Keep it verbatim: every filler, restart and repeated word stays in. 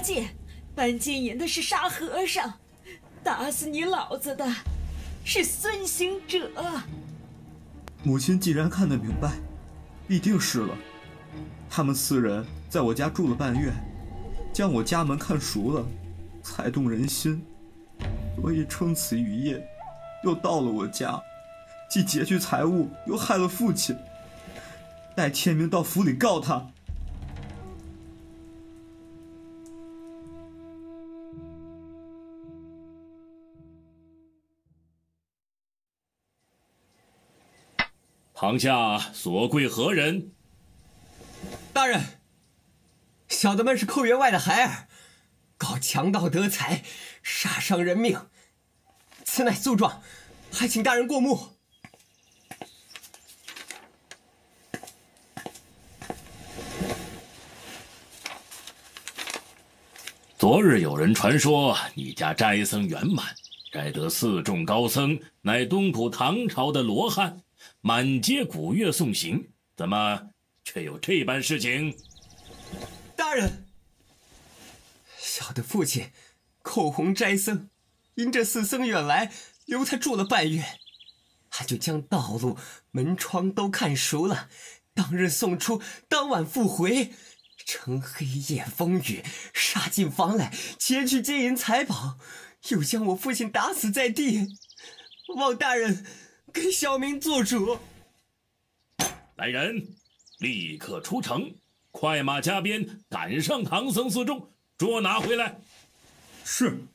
界，搬金银的是沙和尚，打死你老子的是孙行者。 母亲既然看得明白，必定是了。他们四人在我家住了半月，将我家门看熟了，才动人心，所以趁此余夜，又到了我家，既劫去财物，又害了父亲。待天明到府里告他。 堂下所贵何人？ 大人，小的们是寇员外的孩儿，告强盗得财，杀伤人命，此乃诉状，还请大人过目。 昨日有人传说你家斋僧圆满，摘得四众高僧，乃东土唐朝的罗汉，满街鼓乐送行，怎么却有这般事情？ 大人，小的父亲寇洪斋僧，因这四僧远来，留他住了半月，他就将道路门窗都看熟了，当日送出，当晚复回，趁黑夜风雨杀进房来，劫去金银财宝，又将我父亲打死在地，望大人给小民做主。 来人，立刻出城，快马加鞭赶上唐僧四众，捉拿回来。 是。